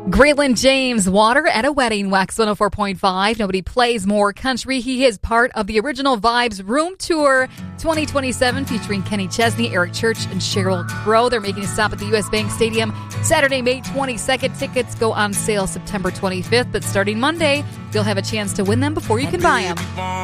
Graylin James, Water at a Wedding, Wax 104.5. Nobody plays more country. He is part of the Original Vibes Room Tour 2027 featuring Kenny Chesney, Eric Church, and Sheryl Crow. They're making a stop at the U.S. Bank Stadium Saturday, May 22nd. Tickets go on sale September 25th, but starting Monday, you'll have a chance to win them before you can buy them.